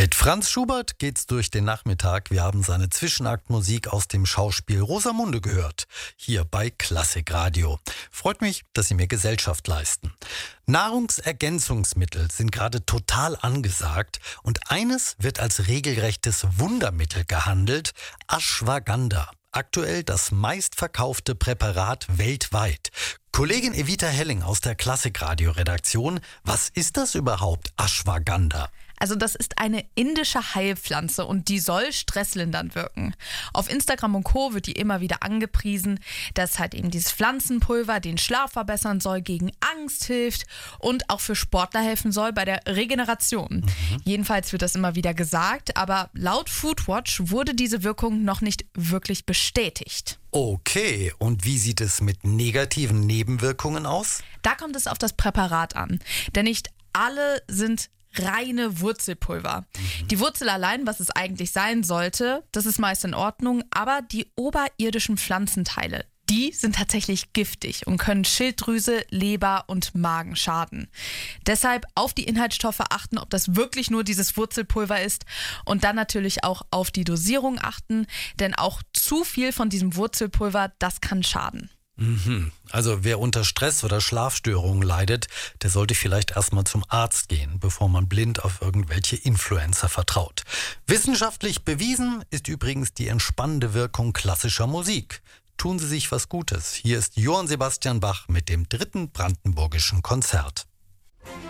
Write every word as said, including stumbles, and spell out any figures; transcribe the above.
Mit Franz Schubert geht's durch den Nachmittag. Wir haben seine Zwischenaktmusik aus dem Schauspiel Rosamunde gehört. Hier bei Klassikradio. Freut mich, dass Sie mir Gesellschaft leisten. Nahrungsergänzungsmittel sind gerade total angesagt und eines wird als regelrechtes Wundermittel gehandelt: Ashwagandha. Aktuell das meistverkaufte Präparat weltweit. Kollegin Evita Helling aus der Klassikradio-Redaktion. Was ist das überhaupt, Ashwagandha? Also das ist eine indische Heilpflanze und die soll stresslindernd wirken. Auf Instagram und Co. wird die immer wieder angepriesen, dass halt eben dieses Pflanzenpulver den Schlaf verbessern soll, gegen Angst hilft und auch für Sportler helfen soll bei der Regeneration. Mhm. Jedenfalls wird das immer wieder gesagt, aber laut Foodwatch wurde diese Wirkung noch nicht wirklich bestätigt. Okay, und wie sieht es mit negativen Nebenwirkungen aus? Da kommt es auf das Präparat an, denn nicht alle sind reine Wurzelpulver. Mhm. Die Wurzel allein, was es eigentlich sein sollte, das ist meist in Ordnung, aber die oberirdischen Pflanzenteile, die sind tatsächlich giftig und können Schilddrüse, Leber und Magen schaden. Deshalb auf die Inhaltsstoffe achten, ob das wirklich nur dieses Wurzelpulver ist, und dann natürlich auch auf die Dosierung achten, denn auch zu viel von diesem Wurzelpulver, das kann schaden. Mhm. Also wer unter Stress oder Schlafstörungen leidet, der sollte vielleicht erstmal zum Arzt gehen, bevor man blind auf irgendwelche Influencer vertraut. Wissenschaftlich bewiesen ist übrigens die entspannende Wirkung klassischer Musik. Tun Sie sich was Gutes. Hier ist Johann Sebastian Bach mit dem dritten Brandenburgischen Konzert.